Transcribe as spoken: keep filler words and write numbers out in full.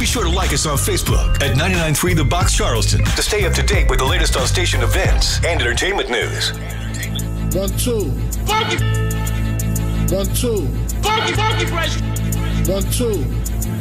sure to like us on Facebook at ninety-nine point three The Box Charleston to stay up to date with the latest on station events and entertainment news. One, two. Funky. One, two. Funky, funky fresh. One, two.